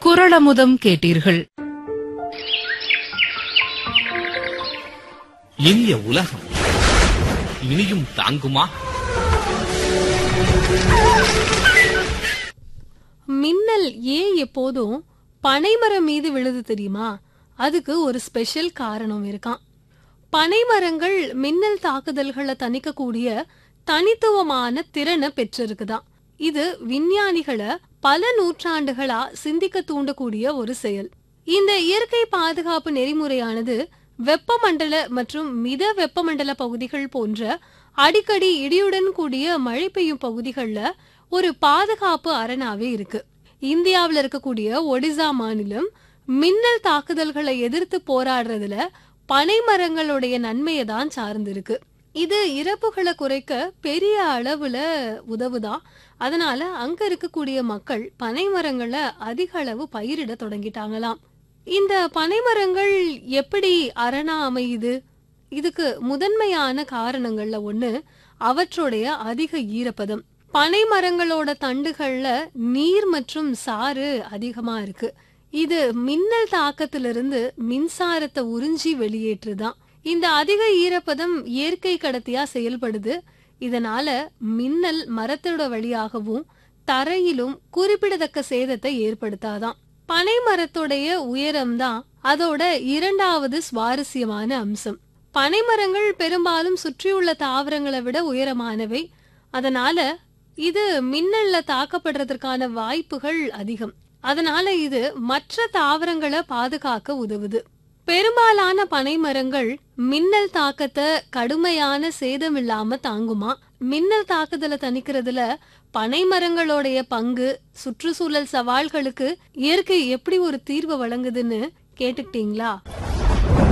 குறளமுதம் கேட்டீர்கள். இனிய உலகம் இனியும் தாங்குமா? மின்னல் ஏன் எப்போதும் பனைமரம் மீது விழுது தெரியுமா? அதுக்கு ஒரு ஸ்பெஷல் காரணம் இருக்கான். பனைமரங்கள் மின்னல் தாக்குதல்களை தணிக்கக்கூடிய தனித்துவமான திறனை பெற்றிருக்குதான். இது விஞ்ஞானிகளை பல நூற்றாண்டுகளா சிந்திக்க தூண்டக்கூடிய ஒரு செயல். இந்த இயற்கை பாதுகாப்பு நெறிமுறையானது வெப்பமண்டல மற்றும் மித வெப்பமண்டல பகுதிகள் போன்ற அடிக்கடி இடியுடன் கூடிய மழை பெய்யும் பகுதிகள்ல ஒரு பாதுகாப்பு அரணாவே இருக்கு. இந்தியாவில் இருக்கக்கூடிய ஒடிசா மாநிலம் மின்னல் தாக்குதல்களை எதிர்த்து போராடுறதுல பனைமரங்களுடைய நன்மையை தான் சார்ந்திருக்கு. இது இறப்புகளை குறைக்க பெரிய அளவுல உதவுதான். அதனால அங்க இருக்கக்கூடிய மக்கள் பனைமரங்களை அதிக அளவு பயிரிட தொடங்கிட்டாங்களாம். இந்த பனைமரங்கள் எப்படி அரணா அமையுது? இதுக்கு முதன்மையான காரணங்கள்ல ஒண்ணு அவற்றுடைய அதிக ஈரப்பதம். பனைமரங்களோட தண்டுகள்ல நீர் மற்றும் சாறு அதிகமா இருக்கு. இது மின்னல் தாக்கத்திலிருந்து மின்சாரத்தை உறிஞ்சி வெளியேற்றுதான். இந்த அதிக ஈரப்பதம் இயற்கை கடத்தியா செயல்படுது. இதனால மின்னல் மரத்தோட வழியாகவும் தரையிலும் குறிப்பிடத்தக்க சேதத்தை ஏற்படுத்தாதான். பனை மரத்தோடைய உயரம்தான் அதோட இரண்டாவது சுவாரஸ்யமான அம்சம். பனைமரங்கள் பெரும்பாலும் சுற்றியுள்ள தாவரங்களை விட உயரமானவை. அதனால இது மின்னல்ல தாக்கப்படுறதுக்கான வாய்ப்புகள் அதிகம். அதனால இது மற்ற தாவரங்களை பாதுகாக்க உதவுது. பெரும்பாலான பனைமரங்கள் மின்னல் தாக்கத்தை கடுமையான சேதம் இல்லாம தாங்குமா? மின்னல் தாக்குதலை தணிக்கிறதுல பனைமரங்களோடைய பங்கு, சுற்றுச்சூழல் சவால்களுக்கு இயற்கை எப்படி ஒரு தீர்வு வழங்குதுன்னு கேட்டுக்கிட்டீங்களா?